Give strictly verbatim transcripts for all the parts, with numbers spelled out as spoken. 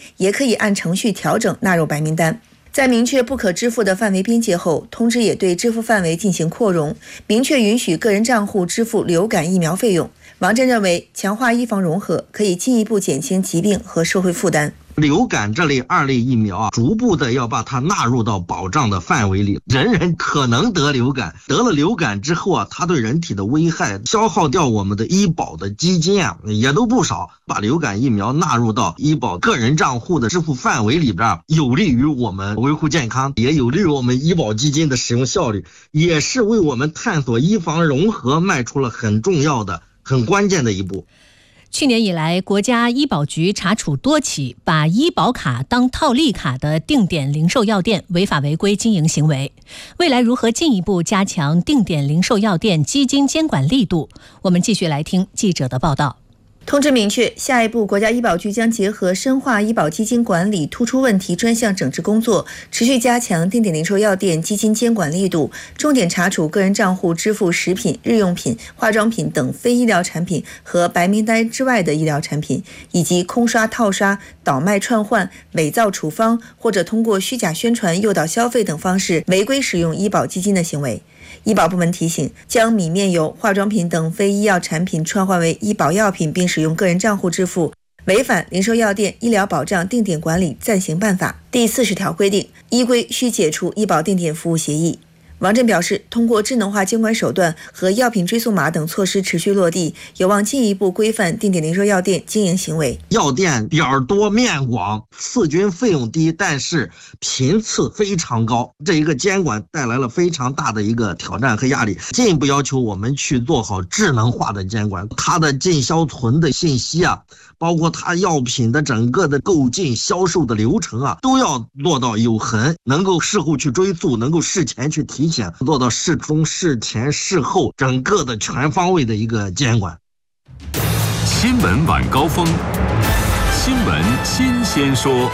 也可以按程序调整纳入白名单。在明确不可支付的范围边界后，通知也对支付范围进行扩容，明确允许个人账户支付流感疫苗费用。王震认为，强化医防融合可以进一步减轻疾病和社会负担。 流感这类二类疫苗啊，逐步的要把它纳入到保障的范围里，人人可能得流感，得了流感之后啊，它对人体的危害消耗掉我们的医保的基金啊，也都不少。把流感疫苗纳入到医保个人账户的支付范围里边，有利于我们维护健康，也有利于我们医保基金的使用效率，也是为我们探索医防融合迈出了很重要的、很关键的一步。 去年以来，国家医保局查处多起把医保卡当套利卡的定点零售药店违法违规经营行为。未来如何进一步加强定点零售药店基金监管力度？我们继续来听记者的报道。 通知明确，下一步国家医保局将结合深化医保基金管理突出问题专项整治工作，持续加强定点零售药店基金监管力度，重点查处个人账户支付食品、日用品、化妆品等非医疗产品和白名单之外的医疗产品，以及空刷、套刷、倒卖、串换、伪造处方或者通过虚假宣传诱导消费等方式违规使用医保基金的行为。医保部门提醒，将米面油、化妆品等非医药产品串换为医保药品并使用个人账户支付，违反《零售药店医疗保障定点管理暂行办法》第四十条规定，依规需解除医保定点服务协议。王震表示，通过智能化监管手段和药品追溯码等措施持续落地，有望进一步规范定点零售药店经营行为。 药店点儿多面广，次均费用低，但是频次非常高，这一个监管带来了非常大的一个挑战和压力。进一步要求我们去做好智能化的监管，它的进销存的信息啊，包括它药品的整个的购进销售的流程啊，都要做到有痕，能够事后去追溯，能够事前去提醒，做到事中、事前、事后整个的全方位的一个监管。 新闻晚高峰，新闻新鲜说。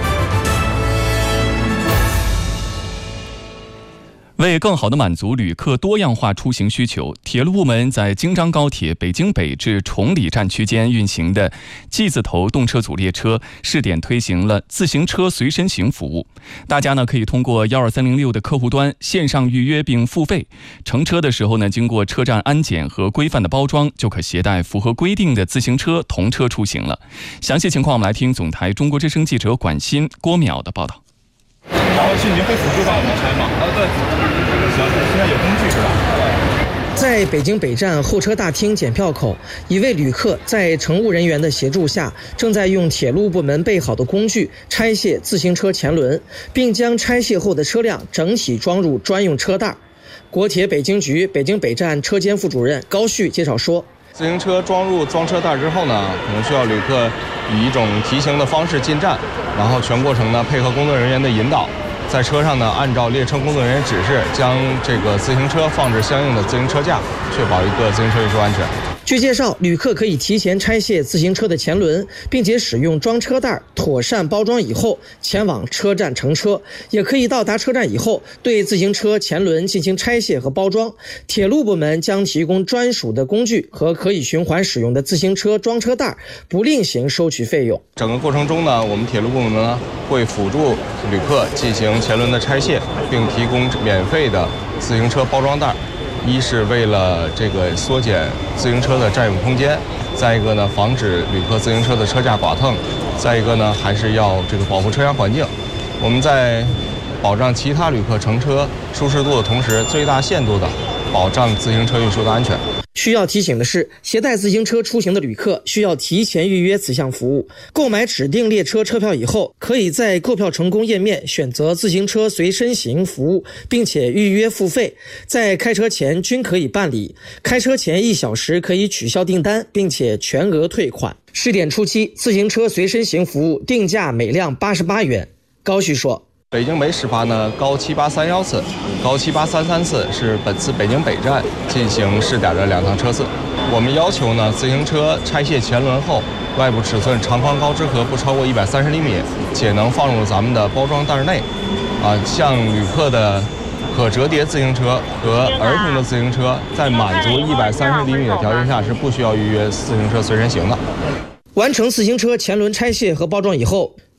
为更好地满足旅客多样化出行需求，铁路部门在京张高铁北京北至崇礼站区间运行的 G 字头动车组列车试点推行了自行车随身行服务。大家呢可以通过一二三零六的客户端线上预约并付费，乘车的时候呢，经过车站安检和规范的包装，就可携带符合规定的自行车同车出行了。详细情况我们来听总台中国之声记者管欣、郭淼的报道。 然后是您会辅助帮我们拆吗？啊，对，行，现在有工具是吧？ 在北京北站候车大厅检票口，一位旅客在乘务人员的协助下，正在用铁路部门备好的工具拆卸自行车前轮，并将拆卸后的车辆整体装入专用车袋。国铁北京局北京北站车间副主任高旭介绍说， 自行车装入装车袋之后呢，可能需要旅客以一种提行的方式进站，然后全过程呢配合工作人员的引导，在车上呢按照列车工作人员指示，将这个自行车放置相应的自行车架，确保一个自行车运输安全。 据介绍，旅客可以提前拆卸自行车的前轮，并且使用装车袋妥善包装以后前往车站乘车，也可以到达车站以后对自行车前轮进行拆卸和包装。铁路部门将提供专属的工具和可以循环使用的自行车装车袋，不另行收取费用。 整个过程中呢，我们铁路部门呢会辅助旅客进行前轮的拆卸，并提供免费的自行车包装袋。一是为了这个缩减自行车的占用空间，再一个呢，防止旅客自行车的车架剐蹭，再一个呢，还是要这个保护车厢环境。我们在保障其他旅客乘车舒适度的同时，最大限度的保障自行车运输的安全。 需要提醒的是，携带自行车出行的旅客需要提前预约此项服务。购买指定列车车票以后，可以在购票成功页面选择自行车随身行服务，并且预约付费，在开车前均可以办理。开车前一小时可以取消订单，并且全额退款。试点初期，自行车随身行服务定价每辆八十八元。高旭说， 北京北始发呢高七八三幺次，高七八三三次是本次北京北站进行试点的两趟车次。我们要求呢，自行车拆卸前轮后，外部尺寸长宽高之和不超过一百三十厘米，且能放入咱们的包装袋内。啊，像旅客的可折叠自行车和儿童的自行车，在满足一百三十厘米的条件下，是不需要预约自行车随身行的。 完成自行车前轮拆卸和包装以后，